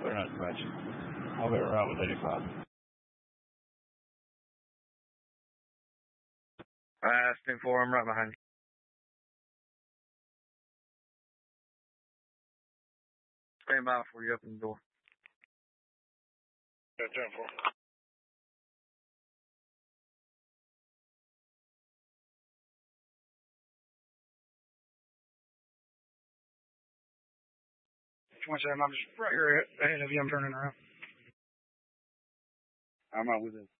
they're not much. I'll be around with 85. Stand 4, I'm right behind you. Stand by before you open the door. Yeah, 10-4. I'm just right here ahead of you. I'm turning around. I'm right with it.